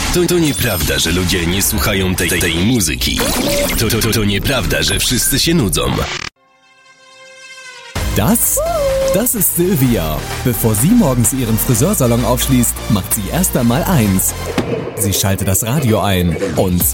To nieprawda, że ludzie nie słuchają tej muzyki. To nieprawda, że wszyscy się nudzą. Das ist Silvia. Bevor sie morgens ihren Friseursalon aufschließt, macht sie erst einmal eins. Sie schaltet das Radio ein und